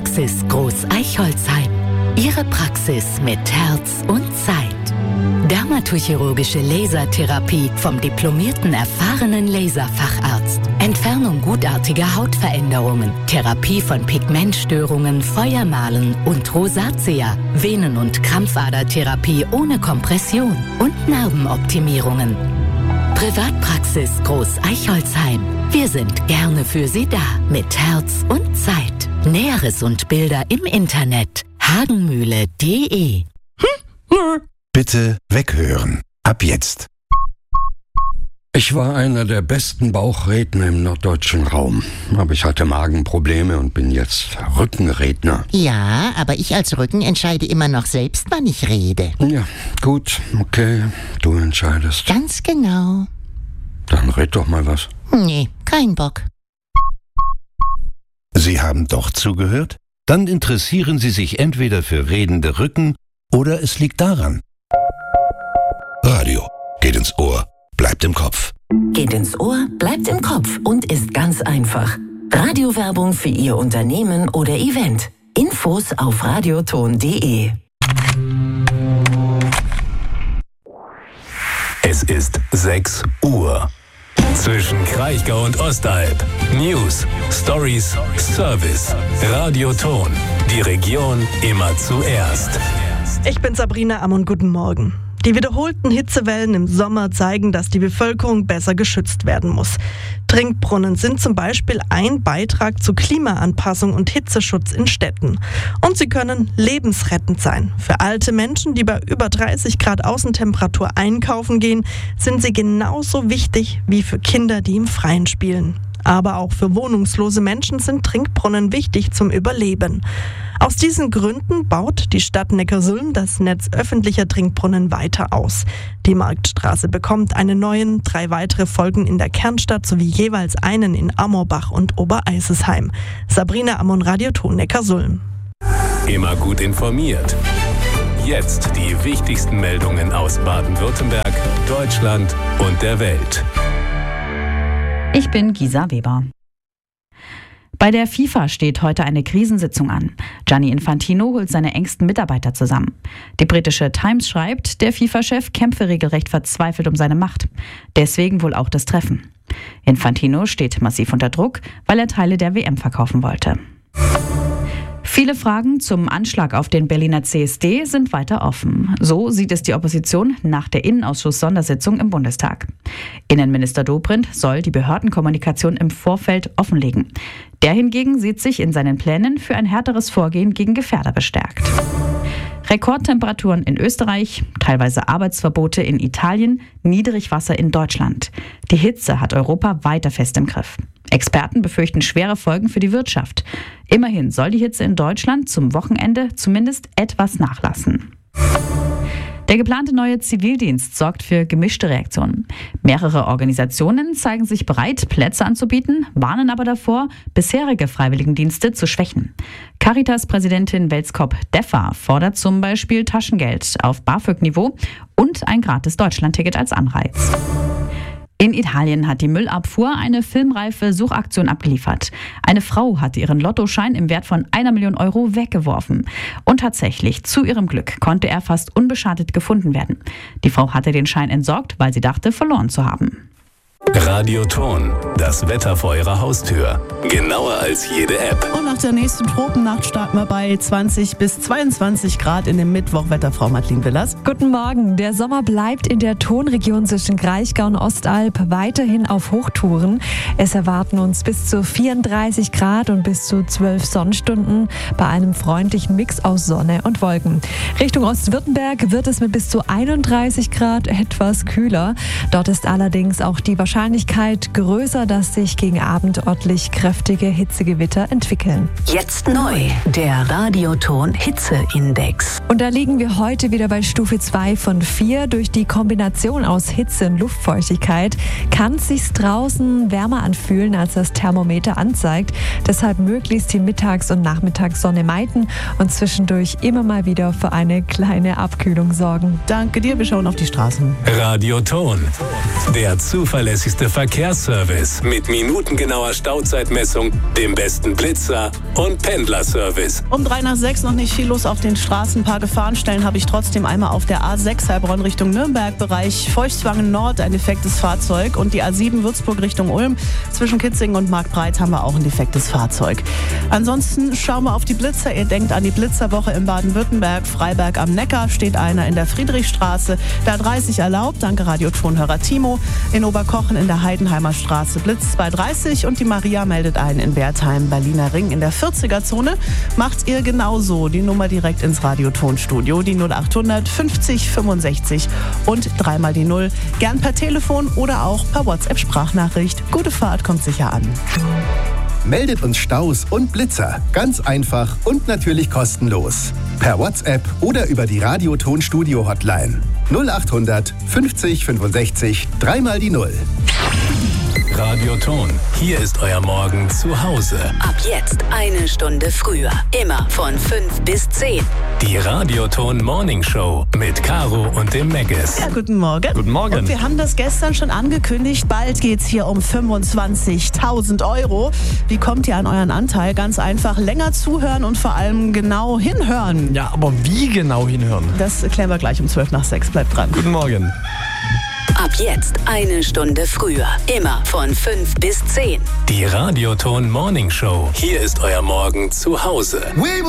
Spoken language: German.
Privatpraxis Groß-Eichholzheim. Ihre Praxis mit Herz und Zeit. Dermatochirurgische Lasertherapie vom diplomierten, erfahrenen Laserfacharzt. Entfernung gutartiger Hautveränderungen. Therapie von Pigmentstörungen, Feuermalen und Rosatia. Venen- und Krampfadertherapie ohne Kompression. Und Narbenoptimierungen. Privatpraxis Groß-Eichholzheim. Wir sind gerne für Sie da. Mit Herz und Zeit. Näheres und Bilder im Internet. hagenmühle.de. Bitte weghören. Ab jetzt. Ich war einer der besten Bauchredner im norddeutschen Raum. Aber ich hatte Magenprobleme und bin jetzt Rückenredner. Ja, aber ich als Rücken entscheide immer noch selbst, wann ich rede. Ja, gut, okay, du entscheidest. Ganz genau. Dann red doch mal was. Nee, kein Bock. Sie haben doch zugehört? Dann interessieren Sie sich entweder für redende Rücken oder es liegt daran. Radio geht ins Ohr, bleibt im Kopf. Geht ins Ohr, bleibt im Kopf und ist ganz einfach. Radiowerbung für Ihr Unternehmen oder Event. Infos auf radioton.de. Es ist 6 Uhr. Zwischen Kraichgau und Ostalb. News, Stories, Service. Radioton. Die Region immer zuerst. Ich bin Sabrina Ammon, guten Morgen. Die wiederholten Hitzewellen im Sommer zeigen, dass die Bevölkerung besser geschützt werden muss. Trinkbrunnen sind zum Beispiel ein Beitrag zu Klimaanpassung und Hitzeschutz in Städten. Und sie können lebensrettend sein. Für alte Menschen, die bei über 30 Grad Außentemperatur einkaufen gehen, sind sie genauso wichtig wie für Kinder, die im Freien spielen. Aber auch für wohnungslose Menschen sind Trinkbrunnen wichtig zum Überleben. Aus diesen Gründen baut die Stadt Neckarsulm das Netz öffentlicher Trinkbrunnen weiter aus. Die Marktstraße bekommt einen neuen, 3 weitere folgen in der Kernstadt sowie jeweils einen in Amorbach und Obereisesheim. Sabrina Ammon, Radioton Neckarsulm. Immer gut informiert. Jetzt die wichtigsten Meldungen aus Baden-Württemberg, Deutschland und der Welt. Ich bin Gisa Weber. Bei der FIFA steht heute eine Krisensitzung an. Gianni Infantino holt seine engsten Mitarbeiter zusammen. Die britische Times schreibt, der FIFA-Chef kämpfe regelrecht verzweifelt um seine Macht. Deswegen wohl auch das Treffen. Infantino steht massiv unter Druck, weil er Teile der WM verkaufen wollte. Viele Fragen zum Anschlag auf den Berliner CSD sind weiter offen. So sieht es die Opposition nach der Innenausschuss-Sondersitzung im Bundestag. Innenminister Dobrindt soll die Behördenkommunikation im Vorfeld offenlegen. Der hingegen sieht sich in seinen Plänen für ein härteres Vorgehen gegen Gefährder bestärkt. Rekordtemperaturen in Österreich, teilweise Arbeitsverbote in Italien, Niedrigwasser in Deutschland. Die Hitze hat Europa weiter fest im Griff. Experten befürchten schwere Folgen für die Wirtschaft. Immerhin soll die Hitze in Deutschland zum Wochenende zumindest etwas nachlassen. Der geplante neue Zivildienst sorgt für gemischte Reaktionen. Mehrere Organisationen zeigen sich bereit, Plätze anzubieten, warnen aber davor, bisherige Freiwilligendienste zu schwächen. Caritas-Präsidentin Welskop-Deffer fordert zum Beispiel Taschengeld auf BAföG-Niveau und ein gratis Deutschlandticket als Anreiz. In Italien hat die Müllabfuhr eine filmreife Suchaktion abgeliefert. Eine Frau hatte ihren Lottoschein im Wert von 1 Million Euro weggeworfen. Und tatsächlich, zu ihrem Glück, konnte er fast unbeschadet gefunden werden. Die Frau hatte den Schein entsorgt, weil sie dachte, verloren zu haben. Radioton, das Wetter vor Ihrer Haustür. Genauer als jede App. Und nach der nächsten Tropennacht starten wir bei 20 bis 22 Grad in dem Mittwochwetter, Frau Madeleine Willers. Guten Morgen. Der Sommer bleibt in der Tonregion zwischen Kraichgau und Ostalb weiterhin auf Hochtouren. Es erwarten uns bis zu 34 Grad und bis zu 12 Sonnenstunden bei einem freundlichen Mix aus Sonne und Wolken. Richtung Ostwürttemberg wird es mit bis zu 31 Grad etwas kühler. Dort ist allerdings auch die Wahrscheinlichkeit größer, dass sich gegen Abend örtlich kräftige Hitzegewitter entwickeln. Jetzt neu, der Radioton Hitzeindex. Und da liegen wir heute wieder bei Stufe 2 von 4. Durch die Kombination aus Hitze und Luftfeuchtigkeit kann es sich draußen wärmer anfühlen, als das Thermometer anzeigt. Deshalb möglichst die Mittags- und Nachmittagssonne meiden und zwischendurch immer mal wieder für eine kleine Abkühlung sorgen. Danke dir, wir schauen auf die Straßen. Radioton, der zuverlässige zuverlässigste Verkehrsservice mit minutengenauer Stauzeitmessung, dem besten Blitzer und Pendlerservice. Um 5:03 noch nicht viel los auf den Straßen. Ein paar Gefahrenstellen habe ich trotzdem. Einmal auf der A6 Heilbronn Richtung Nürnberg-Bereich, Feuchtwangen Nord ein defektes Fahrzeug und die A7 Würzburg Richtung Ulm. Zwischen Kitzingen und Marktbreit haben wir auch ein defektes Fahrzeug. Ansonsten schauen wir auf die Blitzer. Ihr denkt an die Blitzerwoche in Baden-Württemberg. Freiberg am Neckar steht einer in der Friedrichstraße. Da 30 erlaubt, danke Radiotonhörer Timo. In Oberkochen in der Heidenheimer Straße blitzt bei 30 und die Maria meldet einen in Wertheim, Berliner Ring in der 40er-Zone. Macht ihr genauso. Die Nummer direkt ins Radiotonstudio, die 0800 50 65 und 3 die 0. Gern per Telefon oder auch per WhatsApp-Sprachnachricht. Gute Fahrt kommt sicher an. Meldet uns Staus und Blitzer. Ganz einfach und natürlich kostenlos. Per WhatsApp oder über die Radiotonstudio-Hotline. 0800 50 65 3 die 0. Radioton, hier ist euer Morgen zu Hause. Ab jetzt 1 Stunde früher. Immer von 5 bis 10. Die Radioton Morning Show mit Caro und dem Meggis. Ja, guten Morgen. Guten Morgen. Und wir haben das gestern schon angekündigt. Bald geht's hier um 25.000 Euro. Wie kommt ihr an euren Anteil? Ganz einfach länger zuhören und vor allem genau hinhören. Ja, aber wie genau hinhören? Das klären wir gleich um 5:12. Bleibt dran. Guten Morgen. Ab jetzt 1 Stunde früher. Immer von 5 bis 10. Die Radioton Morning Show. Hier ist euer Morgen zu Hause.